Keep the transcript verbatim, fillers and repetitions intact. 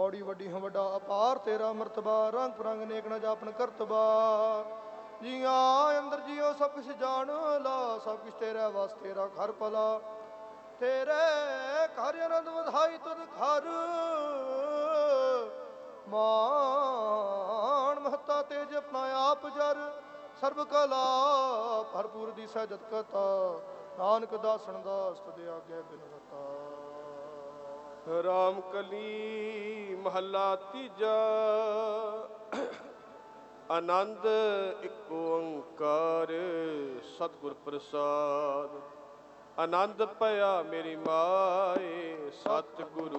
ਬੌੜੀ ਵੱਡੀ ਹਾਂ ਵੱਡਾ ਅਪਾਰ ਤੇਰਾ ਮਰਤਬਾ, ਰੰਗ ਪਰੰਗ ਨੇਕ ਨਾ ਜਾਪਨ ਕਰਤਬਾ। ਜੀਆਂ ਅੰਦਰ ਜੀਓ ਸਭ ਕੁਛ ਜਾਣ ਲਾ, ਸਭ ਕੁਛ ਤੇਰਾ ਵਸ ਤੇਰਾ ਘਰ ਭਲਾ। ਤੇਰੇ ਘਰ ਆਨੰਦ ਵਧਾਈ ਤੁਧ ਘਰ, ਮਾਣ ਮਹੱਤਾ ਤੇਜ ਆਪਣਾ ਆਪ ਜਰ। ਸਰਬ ਕਲਾ ਭਰਪੂਰ ਦੀ ਸਹਿਜਤ ਕਥਾ, ਨਾਨਕ ਦਾਸਨ ਦਾਸ ਤੁਧ ਆਗੇ ਬਿਨ ਰਤਾ। ਰਾਮ ਕਲੀ ਮਹੱਲਾ ਤੀਜਾ। ਆਨੰਦ ਇੱਕ ਓੰਕਾਰ ਸਤਿਗੁਰ ਪ੍ਰਸਾਦ। ਆਨੰਦ ਭਇਆ ਮੇਰੀ ਮਾਏ, ਸਤਿਗੁਰੂ